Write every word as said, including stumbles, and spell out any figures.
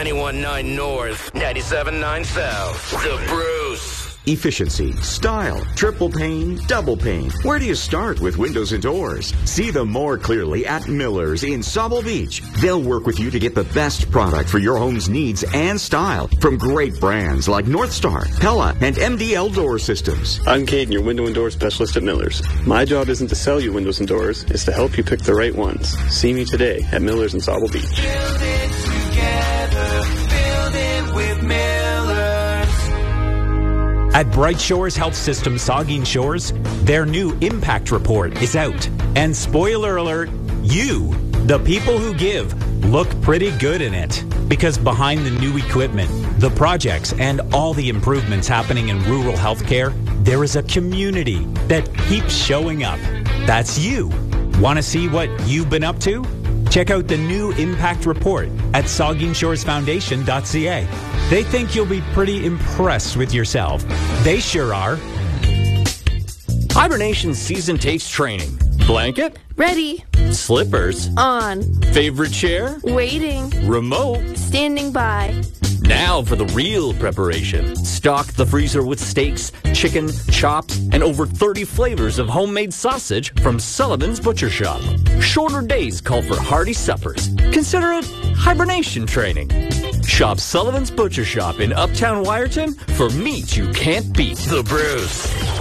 ninety-one point nine North, ninety-seven point nine South. The Bruce. Efficiency, style, triple pane, double pane. Where do you start with windows and doors? See them more clearly at Miller's in Sauble Beach. They'll work with you to get the best product for your home's needs and style from great brands like Northstar, Pella, and M D L Door Systems. I'm Caden, your window and door specialist at Miller's. My job isn't to sell you windows and doors, it's to help you pick the right ones. See me today at Miller's in Sauble Beach. Build it together, build it with Miller's. At Bright Shores Health System Saugeen Shores, their new impact report is out. And spoiler alert, you, the people who give, look pretty good in it. Because behind the new equipment, the projects, and all the improvements happening in rural healthcare, there is a community that keeps showing up. That's you. Want to see what you've been up to? Check out the new Impact Report at Saugeen Shores Foundation dot C A. They think you'll be pretty impressed with yourself. They sure are. Hibernation season takes training. Blanket? Ready. Slippers? On. Favorite chair? Waiting. Remote? Standing by. Now for the real preparation. Stock the freezer with steaks, chicken, chops, and over thirty flavors of homemade sausage from Sullivan's Butcher Shop. Shorter days call for hearty suppers. Consider it hibernation training. Shop Sullivan's Butcher Shop in Uptown Wyerton for meat you can't beat. The Bruce.